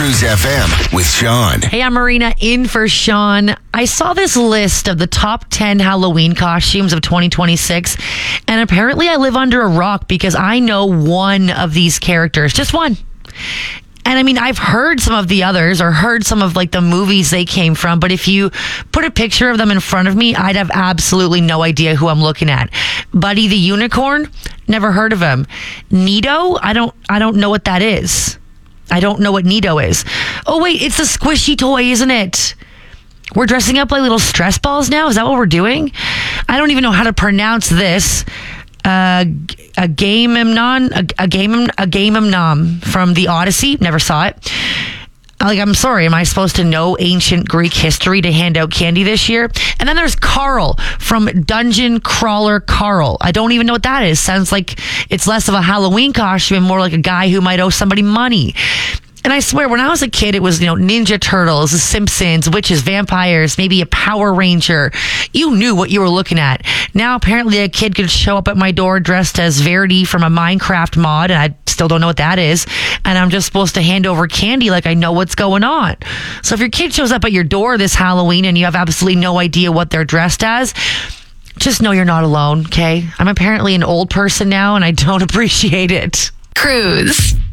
Cruise FM with Sean. Hey, I'm Marina in for Sean. I saw this list of the top 10 Halloween costumes of 2026, and apparently I live under a rock because I know one of these characters, just one. And I mean, I've heard some of the others or heard some of like the movies they came from, but if you put a picture of them in front of me, I'd have absolutely no idea who I'm looking at. Buddy the Unicorn, never heard of him. Nito, I don't know what that is. I don't know what Nito is. Oh wait, it's the squishy toy, isn't it? We're dressing up like little stress balls now? Is that what we're doing? I don't even know how to pronounce this. Agamemnon from the Odyssey. Never saw it. Like, I'm sorry, am I supposed to know ancient Greek history to hand out candy this year? And then there's Carl from Dungeon Crawler Carl. I don't even know what that is. Sounds like it's less of a Halloween costume and more like a guy who might owe somebody money. And I swear, when I was a kid, it was, Ninja Turtles, The Simpsons, witches, vampires, maybe a Power Ranger. You knew what you were looking at. Now, apparently, a kid could show up at my door dressed as Verity from a Minecraft mod, and I still don't know what that is. And I'm just supposed to hand over candy like I know what's going on. So if your kid shows up at your door this Halloween and you have absolutely no idea what they're dressed as, just know you're not alone, okay? I'm apparently an old person now, and I don't appreciate it. Cruise.